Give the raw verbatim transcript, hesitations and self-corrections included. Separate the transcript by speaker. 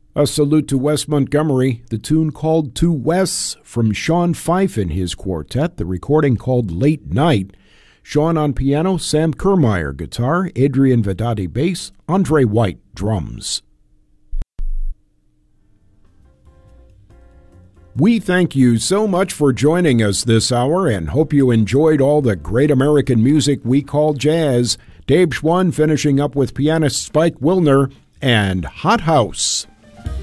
Speaker 1: A salute to Wes Montgomery, the tune called To Wes from Sean Fife and his quartet, the recording called Late Night. Sean on piano, Sam Kermeyer guitar, Adrian Vedati bass, Andre White drums. We thank you so much for joining us this hour and hope you enjoyed all the great American music we call jazz. Dave Schwann finishing up with pianist Spike Wilner and Hot House.